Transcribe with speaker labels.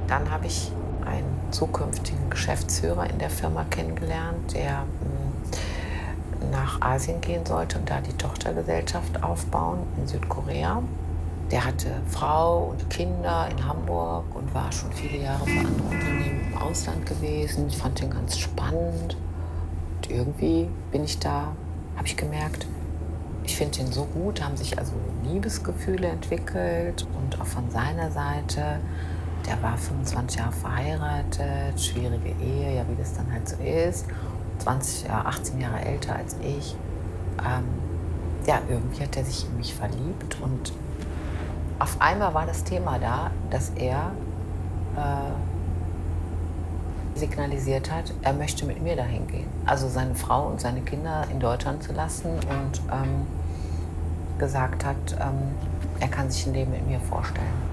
Speaker 1: Dann habe ich einen zukünftigen Geschäftsführer in der Firma kennengelernt, der nach Asien gehen sollte und da die Tochtergesellschaft aufbauen in Südkorea. Der hatte Frau und Kinder in Hamburg und war schon viele Jahre für andere Unternehmen im Ausland gewesen. Ich fand den ganz spannend. Und irgendwie habe ich gemerkt, ich finde den so gut, haben sich also Liebesgefühle entwickelt und auch von seiner Seite. Der war 25 Jahre verheiratet, schwierige Ehe, ja, wie das dann halt so ist. 18 Jahre älter als ich. Ja, irgendwie hat er sich in mich verliebt und auf einmal war das Thema da, dass er signalisiert hat, er möchte mit mir dahin gehen. Also seine Frau und seine Kinder in Deutschland zu lassen und gesagt hat, er kann sich ein Leben mit mir vorstellen.